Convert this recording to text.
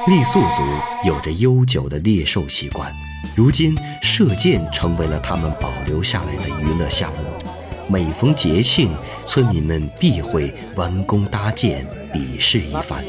傈僳族有着悠久的猎兽习惯，如今射箭成为了他们保留下来的娱乐项目。每逢节庆，村民们必会弯弓搭箭，比试一番。